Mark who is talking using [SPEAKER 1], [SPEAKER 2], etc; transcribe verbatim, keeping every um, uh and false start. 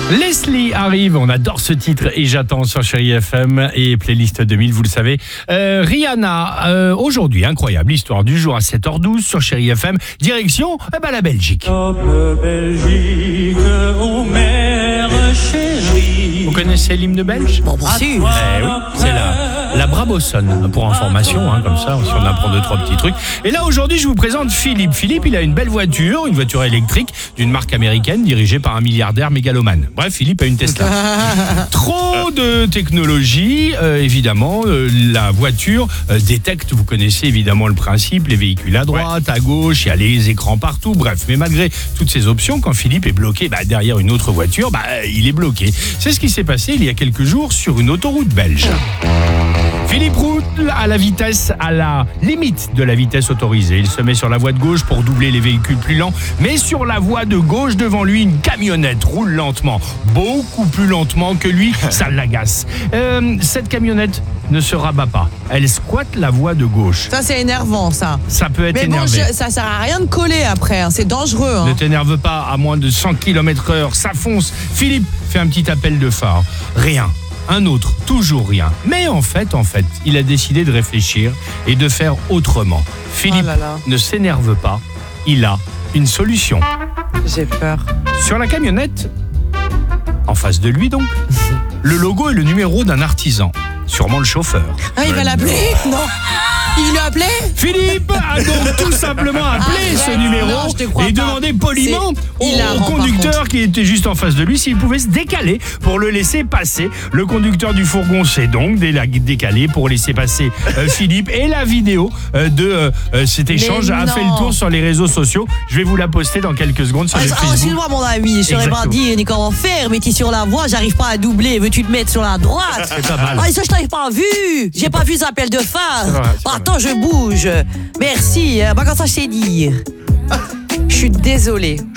[SPEAKER 1] Leslie arrive, on adore ce titre et j'attends sur Chérie F M et playlist deux mille, vous le savez. Euh, Rihanna, euh, aujourd'hui, incroyable histoire du jour à sept heures douze sur Chérie F M, direction eh ben, la Belgique.
[SPEAKER 2] Top Belgique, ô mère chérie.
[SPEAKER 1] Vous connaissez l'hymne belge?
[SPEAKER 3] Bon, bon, si.
[SPEAKER 1] Eh oui, c'est la, la Brabosson, pour information, hein, comme ça, si on apprend deux, trois petits trucs. Et là, aujourd'hui, je vous présente Philippe. Philippe, il a une belle voiture, une voiture électrique d'une marque américaine dirigée par un milliardaire mégalomane. Bref, Philippe a une Tesla. Trop de technologie, euh, évidemment. Euh, la voiture euh, détecte, vous connaissez évidemment le principe, les véhicules à droite, à gauche, il y a les écrans partout, bref. Mais malgré toutes ces options, quand Philippe est bloqué bah, derrière une autre voiture, bah, il est bloqué. C'est ce qui s'est passé il y a quelques jours sur une autoroute belge. Philippe roule à la vitesse, à la limite de la vitesse autorisée. Il se met sur la voie de gauche pour doubler les véhicules plus lents. Mais sur la voie de gauche, devant lui, une camionnette roule lentement. Beaucoup plus lentement que lui, ça l'agace. Euh, cette camionnette ne se rabat pas. Elle squatte la voie de gauche.
[SPEAKER 3] Ça, c'est énervant, ça.
[SPEAKER 1] Ça peut être
[SPEAKER 3] Mais bon,
[SPEAKER 1] énervé.
[SPEAKER 3] je- ça sert à rien de coller après. hein. C'est dangereux.
[SPEAKER 1] Ne
[SPEAKER 3] Hein.
[SPEAKER 1] t'énerve pas, à moins de cent kilomètres heure, ça fonce. Philippe fait un petit appel de phare. Rien. Un autre, toujours rien. Mais en fait, en fait, il a décidé de réfléchir et de faire autrement. Philippe
[SPEAKER 3] Oh là là.
[SPEAKER 1] ne s'énerve pas, il a une solution.
[SPEAKER 3] J'ai peur.
[SPEAKER 1] Sur la camionnette, en face de lui donc, le logo et le numéro d'un artisan, sûrement le chauffeur.
[SPEAKER 3] Ah, il va l'appeler? Non. Il lui a appelé?
[SPEAKER 1] Philippe a donc tout simplement appelé ce
[SPEAKER 3] Arrête,
[SPEAKER 1] numéro
[SPEAKER 3] non, je te crois
[SPEAKER 1] et
[SPEAKER 3] pas.
[SPEAKER 1] demandé poliment
[SPEAKER 3] C'est
[SPEAKER 1] au,
[SPEAKER 3] hilarant,
[SPEAKER 1] au
[SPEAKER 3] par
[SPEAKER 1] conducteur qui était juste en face de lui s'il pouvait se décaler pour le laisser passer. Le conducteur du fourgon s'est donc dé- décalé pour laisser passer euh, Philippe et la vidéo euh, de euh, euh, cet échange a
[SPEAKER 3] non.
[SPEAKER 1] fait le tour sur les réseaux sociaux. Je vais vous la poster dans quelques secondes sur
[SPEAKER 3] Ah,
[SPEAKER 1] le
[SPEAKER 3] ah,
[SPEAKER 1] Facebook.
[SPEAKER 3] excuse-moi, mon ami, je t'aurais pas
[SPEAKER 1] Exactement.
[SPEAKER 3] dit ni comment faire, mais t'es sur la voie, j'arrive pas à doubler. Veux-tu te mettre sur la droite?
[SPEAKER 1] C'est pas mal.
[SPEAKER 3] Ah, ça, je t'avais pas vu. J'ai pas vu les appels de phare.
[SPEAKER 1] C'est vrai, c'est vrai.
[SPEAKER 3] Attends, je bouge. Merci. euh, Bah, quand ça, je sais dire. Je suis désolée.